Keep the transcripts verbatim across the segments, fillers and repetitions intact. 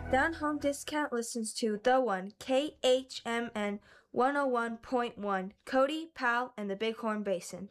Down Home Discount listens to The One, K H M N one oh one point one, Cody, Powell, and the Bighorn Basin.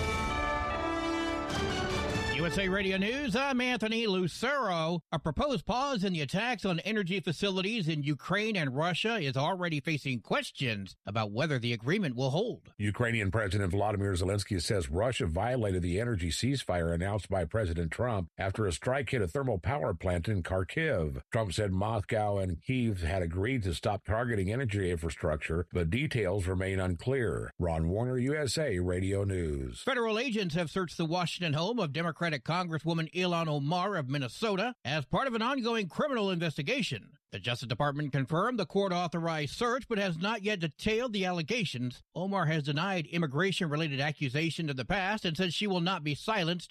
U S A Radio News, I'm Anthony Lucero. A proposed pause in the attacks on energy facilities in Ukraine and Russia is already facing questions about whether the agreement will hold. Ukrainian President Volodymyr Zelensky says Russia violated the energy ceasefire announced by President Trump after a strike hit a thermal power plant in Kharkiv. Trump said Moscow and Kyiv had agreed to stop targeting energy infrastructure, but details remain unclear. Ron Warner, U S A Radio News. Federal agents have searched the Washington home of Democratic Congresswoman Ilhan Omar of Minnesota as part of an ongoing criminal investigation. The Justice Department confirmed the court-authorized search, but has not yet detailed the allegations. Omar has denied immigration-related accusations in the past and says she will not be silenced.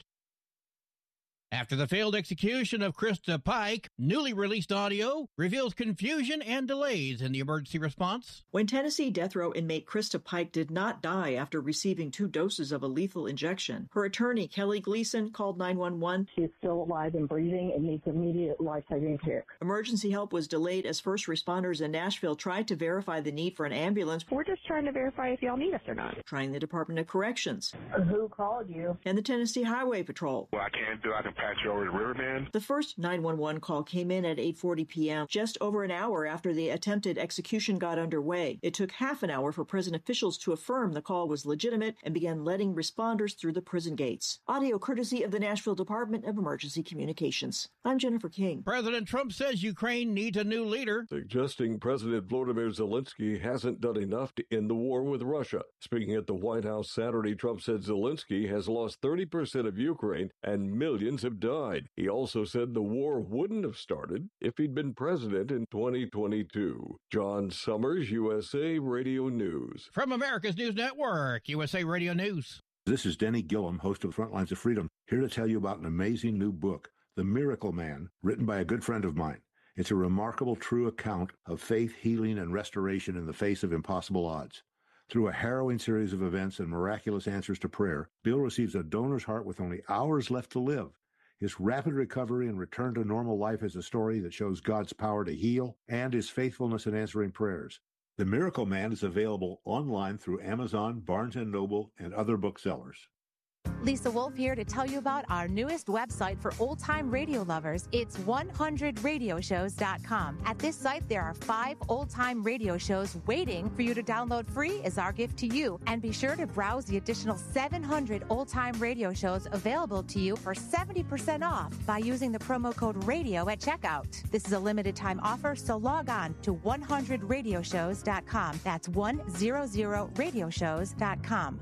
After the failed execution of Krista Pike, newly released audio reveals confusion and delays in the emergency response. When Tennessee death row inmate Krista Pike did not die after receiving two doses of a lethal injection, her attorney, Kelly Gleason, called nine one one. She is still alive and breathing and needs immediate life-saving care. Emergency help was delayed as first responders in Nashville tried to verify the need for an ambulance. We're just trying to verify if y'all need us or not. Trying the Department of Corrections. Who called you? And the Tennessee Highway Patrol. Well, I can't do I can patch you over the riverman. The first nine one one call came in at eight forty p.m., just over an hour after the attempted execution got underway. It took half an hour for prison officials to affirm the call was legitimate and began letting responders through the prison gates. Audio courtesy of the Nashville Department of Emergency Communications. I'm Jennifer King. President Trump says Ukraine needs a new leader, suggesting President Volodymyr Zelensky hasn't done enough to end the war with Russia. Speaking at the White House Saturday, Trump said Zelensky has lost thirty percent of Ukraine and millions have died. He also said the war wouldn't have started if he'd been president in twenty twenty-two. John Summers, U S A Radio News. From America's News Network, U S A Radio News. This is Denny Gillum, host of Frontlines of Freedom, here to tell you about an amazing new book, The Miracle Man, written by a good friend of mine. It's a remarkable, true account of faith, healing, and restoration in the face of impossible odds. Through a harrowing series of events and miraculous answers to prayer, Bill receives a donor's heart with only hours left to live. His rapid recovery and return to normal life is a story that shows God's power to heal and his faithfulness in answering prayers. The Miracle Man is available online through Amazon, Barnes and Noble, and other booksellers. Lisa Wolf here to tell you about our newest website for old-time radio lovers. It's one hundred radio shows dot com. At this site, there are five old-time radio shows waiting for you to download free as our gift to you. And be sure to browse the additional seven hundred old-time radio shows available to you for seventy percent off by using the promo code RADIO at checkout. This is a limited-time offer, so log on to one hundred radio shows dot com. That's one hundred radio shows dot com.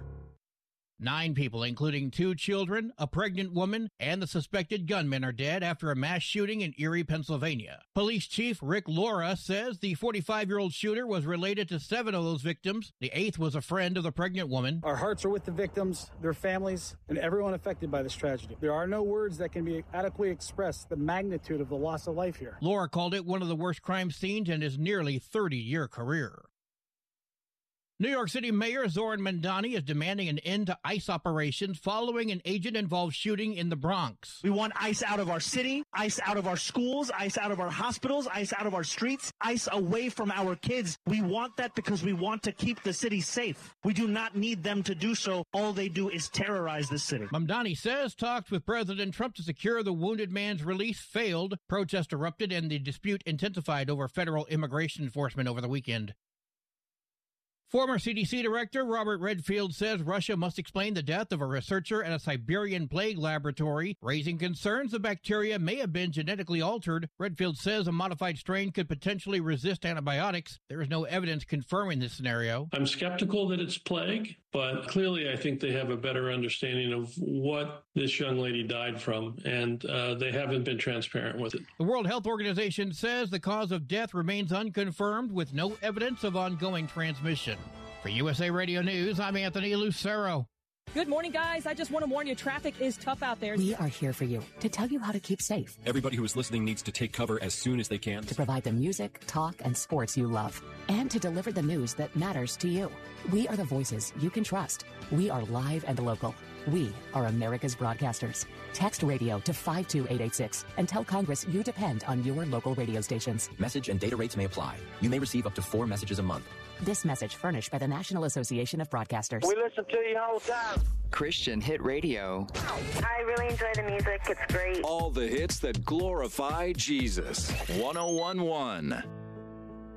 Nine people, including two children, a pregnant woman, and the suspected gunman are dead after a mass shooting in Erie, Pennsylvania. Police Chief Rick Laura says the forty-five-year-old shooter was related to seven of those victims. The eighth was a friend of the pregnant woman. Our hearts are with the victims, their families, and everyone affected by this tragedy. There are no words that can be adequately express the magnitude of the loss of life here. Laura called it one of the worst crime scenes in his nearly thirty-year career. New York City Mayor Zoran Mandani is demanding an end to ICE operations following an agent-involved shooting in the Bronx. We want ICE out of our city, ICE out of our schools, ICE out of our hospitals, ICE out of our streets, ICE away from our kids. We want that because we want to keep the city safe. We do not need them to do so. All they do is terrorize the city. Mamdani says talks with President Trump to secure the wounded man's release failed. Protests erupted and the dispute intensified over federal immigration enforcement over the weekend. Former C D C Director Robert Redfield says Russia must explain the death of a researcher at a Siberian plague laboratory, raising concerns the bacteria may have been genetically altered. Redfield says a modified strain could potentially resist antibiotics. There is no evidence confirming this scenario. I'm skeptical that it's plague, but clearly I think they have a better understanding of what this young lady died from, and uh, they haven't been transparent with it. The World Health Organization says the cause of death remains unconfirmed with no evidence of ongoing transmission. For U S A Radio News, I'm Anthony Lucero. Good morning, guys. I just want to warn you, traffic is tough out there. We are here for you to tell you how to keep safe. Everybody who is listening needs to take cover as soon as they can. To provide the music, talk, and sports you love. And to deliver the news that matters to you. We are the voices you can trust. We are live and local. We are America's broadcasters. Text radio to five two eight eight six and tell Congress you depend on your local radio stations. Message and data rates may apply. You may receive up to four messages a month. This message furnished by the National Association of Broadcasters. We listen to you all the time. Christian Hit Radio. I really enjoy the music. It's great. All the hits that glorify Jesus. one oh one point one.